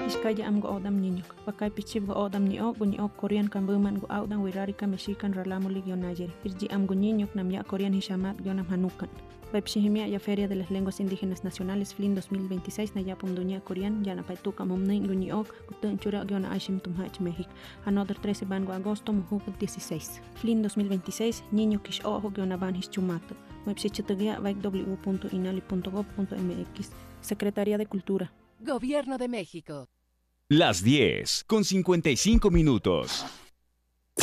Iskaya am go odam niño. Pakai pichib go odam ni o Korean kambuman go audan wirarika mexican ralamo ligionayeri. Irji am go niño nam ya Korean hishamat gionam hanukan. Baipshihimia ya Feria de las Lenguas Indígenas Nacionales FLIN 2026 na yapum dunia Korean ya na paituka momnin guniok kutun chura giona Ashim Tumhach México. Another 13 bango agosto muhuk 16. FLIN 2026 niño kish ojo giona ban hischumato. Website www.inali.gov.mx. Secretaría de Cultura. Gobierno de México. Las 10:55.